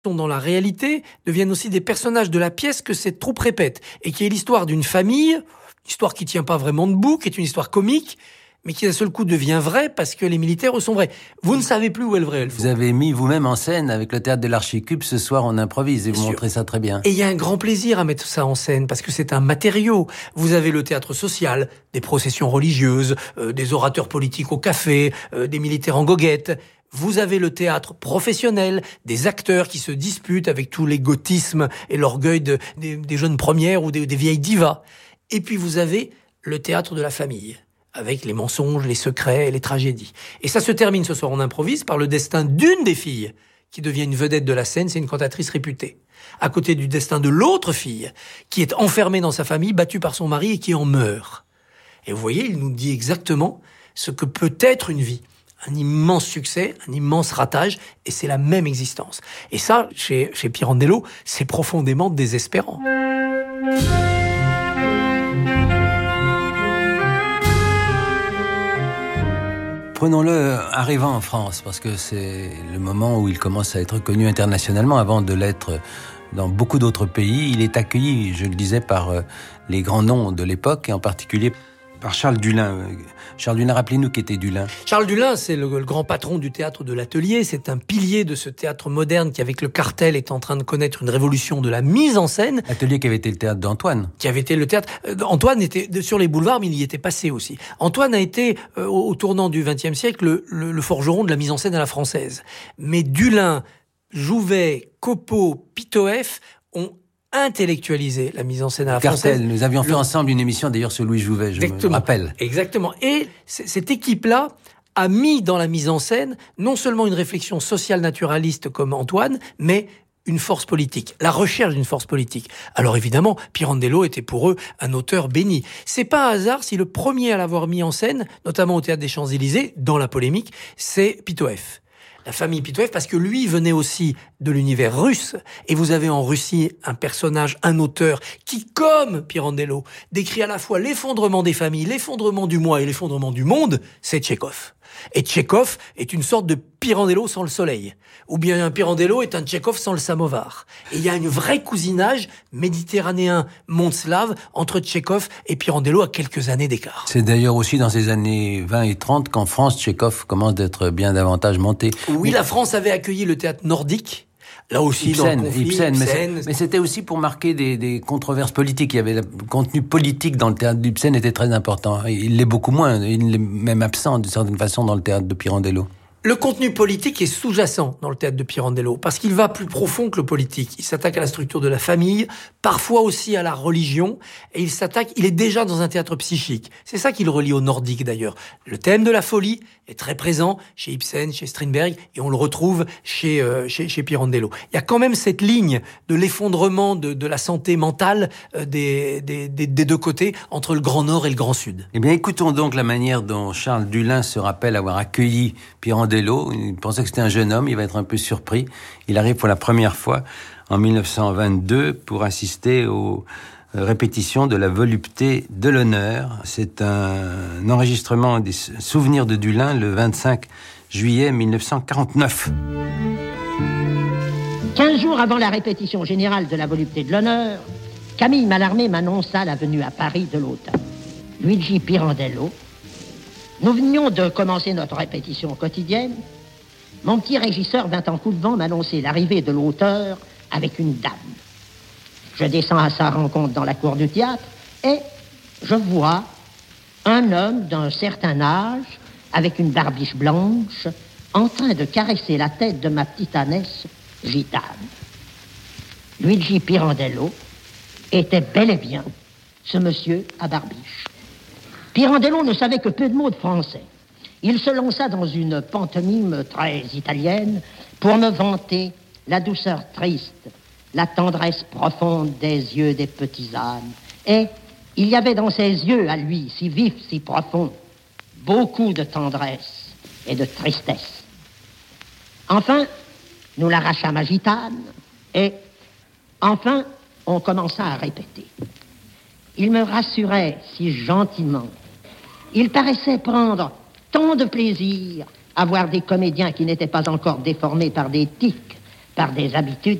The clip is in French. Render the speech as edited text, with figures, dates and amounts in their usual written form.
sont dans la réalité deviennent aussi des personnages de la pièce que cette troupe répète, et qui est l'histoire d'une famille, une histoire qui tient pas vraiment debout, qui est une histoire comique, mais qui d'un seul coup devient vraie parce que les militaires sont vrais. Vous ne savez plus où est le vrai. Vous avez mis vous-même en scène avec le théâtre de l'Archicube ce soir, on improvise et vous montrez ça très bien. Et il y a un grand plaisir à mettre ça en scène parce que c'est un matériau. Vous avez le théâtre social, des processions religieuses, des orateurs politiques au café, des militaires en goguette. Vous avez le théâtre professionnel, des acteurs qui se disputent avec tout l'égotisme et l'orgueil des jeunes premières ou des vieilles divas. Et puis vous avez le théâtre de la famille, avec les mensonges, les secrets et les tragédies. Et ça se termine ce soir, on improvise, par le destin d'une des filles qui devient une vedette de la scène, c'est une cantatrice réputée. À côté du destin de l'autre fille, qui est enfermée dans sa famille, battue par son mari et qui en meurt. Et vous voyez, il nous dit exactement ce que peut être une vie. Un immense succès, un immense ratage, et c'est la même existence. Et ça, chez Pirandello, c'est profondément désespérant. Prenons-le arrivant en France, parce que c'est le moment où il commence à être connu internationalement, avant de l'être dans beaucoup d'autres pays. Il est accueilli, je le disais, par les grands noms de l'époque, et en particulier par Charles Dulin. Charles Dulin, rappelez-nous qui était Dulin. Charles Dulin, c'est le grand patron du théâtre de l'Atelier. C'est un pilier de ce théâtre moderne qui, avec le cartel, est en train de connaître une révolution de la mise en scène. Atelier qui avait été le théâtre d'Antoine. Qui avait été le théâtre. Antoine était sur les boulevards, mais il y était passé aussi. Antoine a été, au tournant du XXe siècle, le forgeron de la mise en scène à la française. Mais Dulin, Jouvet, Copeau, Pitoef ont intellectualisé la mise en scène à la française. Cartel, nous avions fait ensemble une émission d'ailleurs sur Louis Jouvet, je me rappelle. Exactement. Et cette équipe-là a mis dans la mise en scène non seulement une réflexion sociale naturaliste comme Antoine, mais une force politique, la recherche d'une force politique. Alors évidemment, Pirandello était pour eux un auteur béni. C'est pas un hasard si le premier à l'avoir mis en scène, notamment au Théâtre des Champs-Élysées, dans la polémique, c'est Pitoef. La famille Pitoef, parce que lui venait aussi de l'univers russe, et vous avez en Russie un personnage, un auteur, qui, comme Pirandello, décrit à la fois l'effondrement des familles, l'effondrement du moi et l'effondrement du monde, c'est Tchekhov. Et Tchekhov est une sorte de Pirandello sans le soleil. Ou bien un Pirandello est un Tchekhov sans le samovar. Et il y a un vrai cousinage méditerranéen monde-slave entre Tchekhov et Pirandello à quelques années d'écart. C'est d'ailleurs aussi dans ces années 20 et 30 qu'en France, Tchekhov commence d'être bien davantage monté. Oui, la France avait accueilli le théâtre nordique. Là aussi, Ibsen, dans le conflit, Ibsen. Mais c'était aussi pour marquer des controverses politiques. Il y avait le contenu politique dans le théâtre d'Ibsen était très important. Il l'est beaucoup moins. Il est même absent d'une certaine façon dans le théâtre de Pirandello. Le contenu politique est sous-jacent dans le théâtre de Pirandello, parce qu'il va plus profond que le politique. Il s'attaque à la structure de la famille, parfois aussi à la religion, et il est déjà dans un théâtre psychique. C'est ça qui le relie au nordique d'ailleurs. Le thème de la folie est très présent chez Ibsen, chez Strindberg, et on le retrouve chez Pirandello. Il y a quand même cette ligne de l'effondrement de la santé mentale des deux côtés, entre le Grand Nord et le Grand Sud. Eh bien, écoutons donc la manière dont Charles Dulin se rappelle avoir accueilli Pirandello. Il pensait que c'était un jeune homme, il va être un peu surpris. Il arrive pour la première fois en 1922 pour assister aux répétitions de la volupté de l'honneur. C'est un enregistrement des souvenirs de Dulin le 25 juillet 1949. 15 jours avant la répétition générale de la volupté de l'honneur, Camille Mallarmé m'annonça la venue à Paris de l'auteur, Luigi Pirandello. Nous venions de commencer notre répétition quotidienne. Mon petit régisseur vint en coup de vent m'annoncer l'arrivée de l'auteur avec une dame. Je descends à sa rencontre dans la cour du théâtre et je vois un homme d'un certain âge avec une barbiche blanche en train de caresser la tête de ma petite ânesse gitane. Luigi Pirandello était bel et bien ce monsieur à barbiche. Pirandello ne savait que peu de mots de français. Il se lança dans une pantomime très italienne pour me vanter la douceur triste, la tendresse profonde des yeux des petits ânes. Et il y avait dans ses yeux, à lui, si vifs, si profonds, beaucoup de tendresse et de tristesse. Enfin, nous l'arrachâmes à gitane et, enfin, on commença à répéter. Il me rassurait si gentiment. Il paraissait prendre tant de plaisir à voir des comédiens qui n'étaient pas encore déformés par des tics, par des habitudes